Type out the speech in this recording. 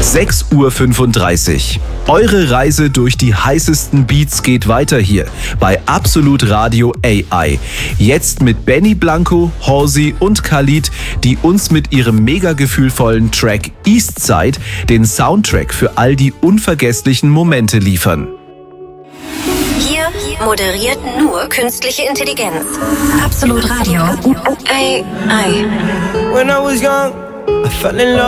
6:35 Uhr. Eure Reise durch die heißesten Beats geht weiter hier bei Absolut Radio AI. Jetzt mit Benny Blanco, Halsey und Khalid, die uns mit ihrem mega gefühlvollen Track Eastside den Soundtrack für all die unvergesslichen Momente liefern. Hier moderiert nur künstliche Intelligenz. Absolut Radio AI. When I was young, I fell in love.